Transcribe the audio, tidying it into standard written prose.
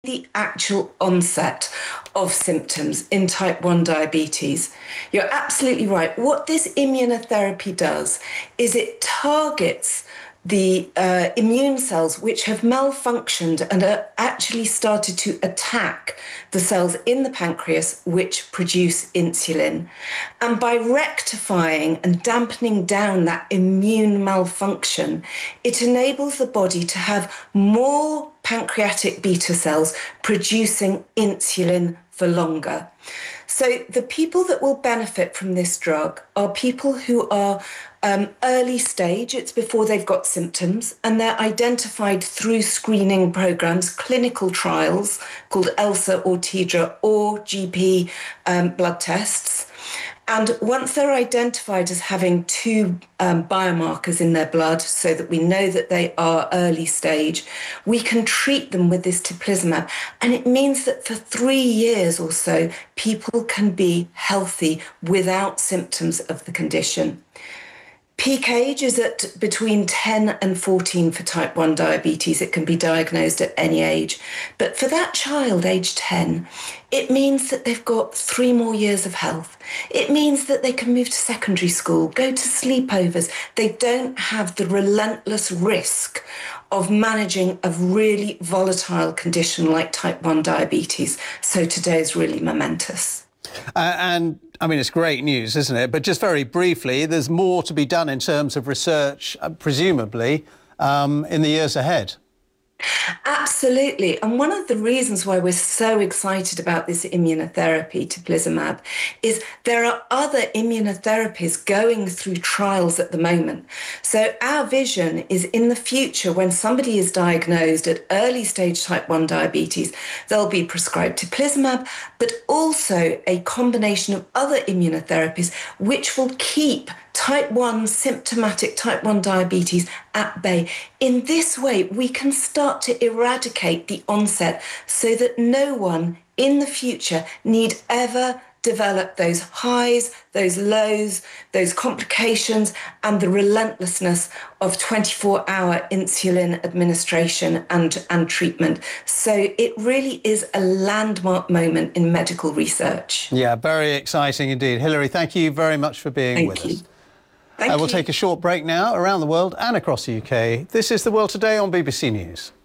the actual onset of symptoms in type 1 diabetes. You're absolutely right. What this immunotherapy does is it targets the immune cells which have malfunctioned and are actually started to attack the cells in the pancreas which produce insulin. And by rectifying and dampening down that immune malfunction, it enables the body to have more pancreatic beta cells producing insulin for longer. So the people that will benefit from this drug are people who are early stage, it's before they've got symptoms, and they're identified through screening programs, clinical trials called ELSA or TIDRA or GP blood tests. And once they're identified as having two biomarkers in their blood so that we know that they are early stage, we can treat them with this teplizumab. And it means that for 3 years or so, people can be healthy without symptoms of the condition. Peak age is at between 10 and 14 for type 1 diabetes. It can be diagnosed at any age. But for that child, age 10, it means that they've got 3 more years of health. It means that they can move to secondary school, go to sleepovers. They don't have the relentless risk of managing a really volatile condition like type 1 diabetes. So today is really momentous. And I mean, it's great news, isn't it? But just very briefly, there's more to be done in terms of research, presumably, in the years ahead. Absolutely. And one of the reasons why we're so excited about this immunotherapy, teplizumab, is there are other immunotherapies going through trials at the moment. So our vision is in the future, when somebody is diagnosed at early stage type 1 diabetes, they'll be prescribed teplizumab, but also a combination of other immunotherapies which will keep type 1, symptomatic type 1 diabetes at bay. In this way, we can start to eradicate the onset so that no one in the future need ever develop those highs, those lows, those complications, and the relentlessness of 24-hour insulin administration and treatment. So it really is a landmark moment in medical research. Yeah, very exciting indeed. Hilary, thank you very much for being with us. Thank you. We'll take a short break now around the world and across the UK. This is The World Today on BBC News.